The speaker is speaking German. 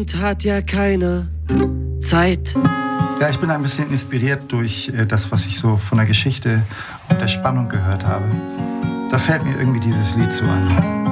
Abend hat ja keine Zeit. Ja, ich bin ein bisschen inspiriert durch das, was ich so von der Geschichte und der Spannung gehört habe. Da fällt mir irgendwie dieses Lied so an.